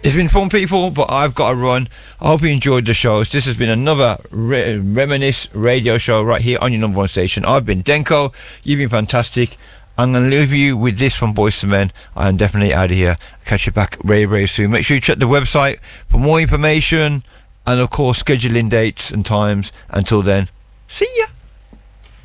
It's been fun, people, but I've got to run. I hope you enjoyed the shows. This has been another Reminisce radio show right here on your number one station. I've been Denko. You've been fantastic. I'm going to leave you with this from Boyz II Men. I am definitely out of here. Catch you back very, very soon. Make sure you check the website for more information and, of course, scheduling dates and times. Until then, see ya.